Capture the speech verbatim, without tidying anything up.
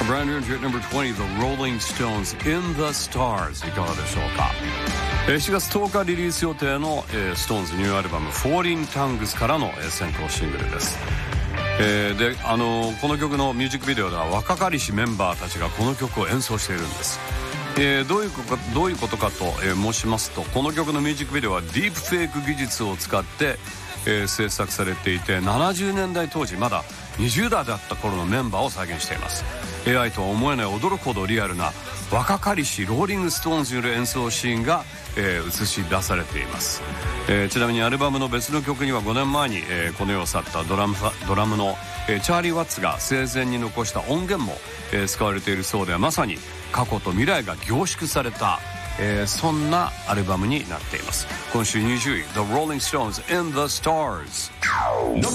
Brand new hit number twenty, The Rolling Stones, In the Stars。 いかがでしょうか。しがつとおかリリース予定の、えー、ストーンズニューアルバム Falling Tongues からの、えー、先行シングルです。えー、で、あのー、この曲のミュージックビデオでは若かりしメンバーたちがこの曲を演奏しているんです。えー、どういうことか、どういうことかと、えー、申しますと、この曲のミュージックビデオはディープフェイク技術を使って、えー、制作されていて、ななじゅうねんだい当時まだにじゅうだいだった頃のメンバーを再現しています。 エーアイ とは思えない驚くほどリアルな若かりしローリングストーンズによる演奏シーンが、えー、映し出されています。えー、ちなみにアルバムの別の曲にはごねんまえに、えー、この世を去ったドラム、ドラムの、えー、チャーリー・ワッツが生前に残した音源も、えー、使われているそうで、まさに過去と未来が凝縮された、えー、そんなアルバムになっています。今週にじゅうい The Rolling Stones In the Stars。